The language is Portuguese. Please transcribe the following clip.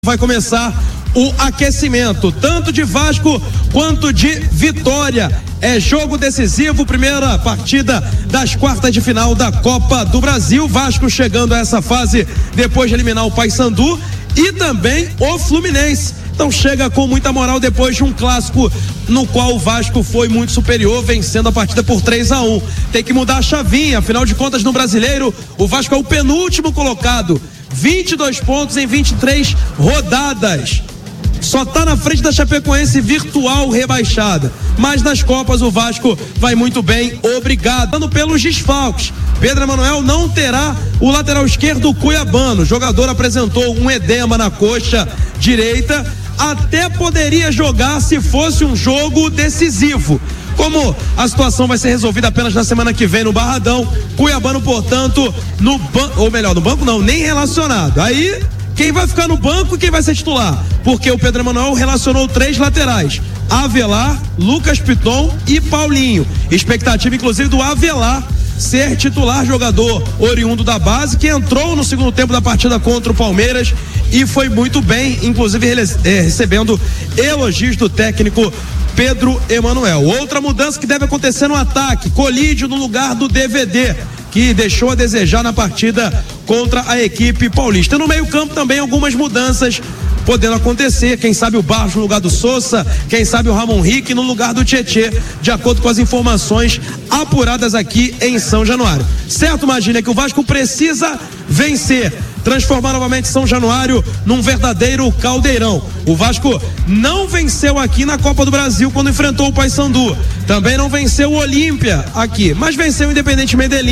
Vai começar o aquecimento, tanto de Vasco quanto de Vitória. É jogo decisivo, primeira partida das quartas de final da Copa do Brasil. Vasco chegando a essa fase depois de eliminar o Paysandu e também o Fluminense. Então chega com muita moral depois de um clássico no qual o Vasco foi muito superior, vencendo a partida por 3-1. Tem que mudar a chavinha, afinal de contas no Brasileiro, o Vasco é o penúltimo colocado. 22 pontos em 23 rodadas. Só tá na frente da Chapecoense virtual rebaixada. Mas nas Copas o Vasco vai muito bem, obrigado. Dando pelos desfalques. Pedro Emanuel não terá o lateral esquerdo cuiabano. O jogador apresentou um edema na coxa direita. Até poderia jogar se fosse um jogo decisivo. Como a situação vai ser resolvida apenas na semana que vem no Barradão, cuiabano, portanto, no banco, ou melhor, no banco não, nem relacionado. Aí, quem vai ficar no banco e quem vai ser titular? Porque o Pedro Emanuel relacionou 3 laterais: Avelar, Lucas Piton e Paulinho. Expectativa, inclusive, do Avelar ser titular, jogador oriundo da base, que entrou no segundo tempo da partida contra o Palmeiras e foi muito bem, inclusive recebendo elogios do técnico Pedro Emanuel. Outra mudança que deve acontecer no ataque: Colídio no lugar do DVD, que deixou a desejar na partida contra a equipe paulista. No meio-campo também algumas mudanças podendo acontecer, quem sabe o Barros no lugar do Sousa, quem sabe o Ramon Rick no lugar do Tietê, de acordo com as informações apuradas aqui em São Januário. Certo, Magília, que o Vasco precisa vencer, transformar novamente São Januário num verdadeiro caldeirão. O Vasco não venceu aqui na Copa do Brasil quando enfrentou o Paysandu, também não venceu o Olímpia aqui, mas venceu o Independente Medellín